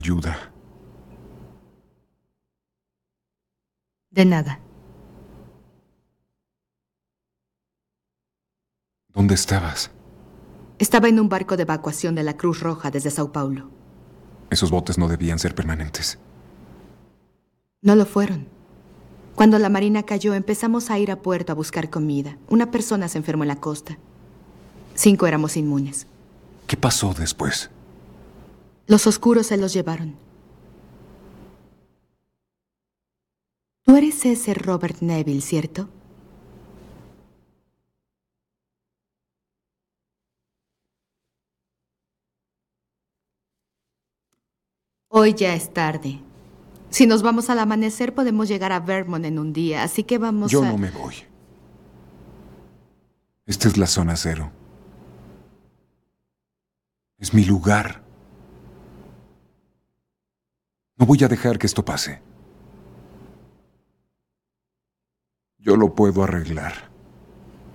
Ayuda. De nada. ¿Dónde estabas? Estaba en un barco de evacuación de la Cruz Roja desde Sao Paulo. Esos botes no debían ser permanentes. No lo fueron. Cuando la marina cayó, empezamos a ir a puerto a buscar comida. Una persona se enfermó en la costa. 5 éramos inmunes. ¿Qué pasó después? Los oscuros se los llevaron. Tú eres ese Robert Neville, ¿cierto? Hoy ya es tarde. Si nos vamos al amanecer, podemos llegar a Vermont en un día, así que vamos Yo a... no me voy. Esta es la zona cero. Es mi lugar. No voy a dejar que esto pase. Yo lo puedo arreglar.